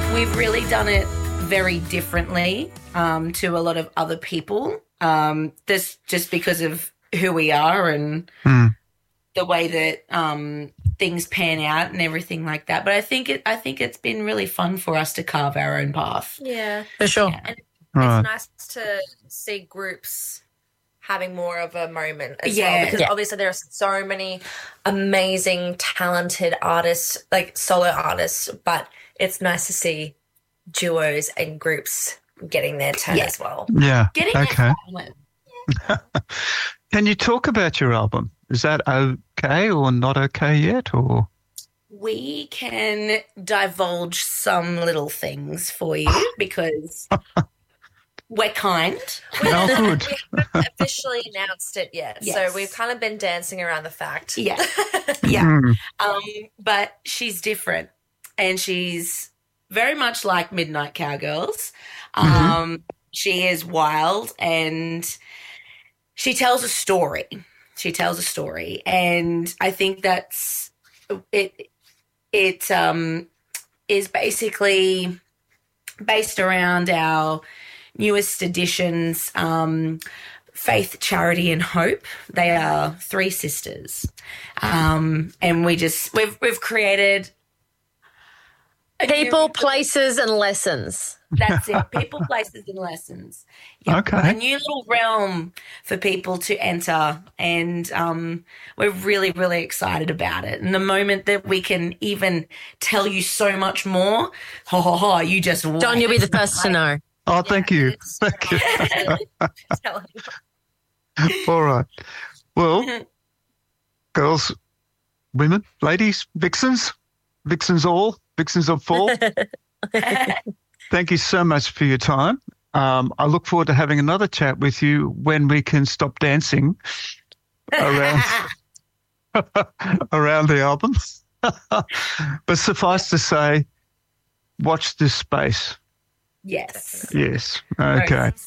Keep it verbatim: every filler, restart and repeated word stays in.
we've really done it very differently um, to a lot of other people. Um, this just because of who we are and mm. the way that um, things pan out and everything like that. But I think it. I think it's been really fun for us to carve our own path. Yeah, for sure. Yeah. And Right. it's nice to see groups having more of a moment as Yeah. well, because Yeah. obviously there are so many amazing, talented artists, like solo artists, but it's nice to see duos and groups getting their turn Yeah. as well. Yeah. Getting okay. that Can you talk about your album? Is that okay or not okay yet? Or We can divulge some little things for you because we're kind. oh, good. We haven't officially announced it yet, Yes. so we've kind of been dancing around the fact. Yeah. Yeah. Mm, Um, but she's different and she's very much like Midnight Cowgirls. Um, Mm-hmm. She is wild and she tells a story. She tells a story. And I think that's it. It um, is basically based around our newest editions, um, Faith, Charity and Hope. They are three sisters. Um, and we just, we've, we've created a new- People, places, and lessons. That's it. People, places, and lessons. Yep. Okay. A new little realm for people to enter, and um, we're really, really excited about it. And the moment that we can even tell you so much more, ha ha ha! You just John, wait. you'll be the first to know. Oh, thank you. It's Thank you. telling you. All right. Well, girls, women, ladies, vixens, vixens all, vixens of fall. Thank you so much for your time. Um, I look forward to having another chat with you when we can stop dancing around around the album. But suffice to say, watch this space. Yes. Yes. Okay. Roses.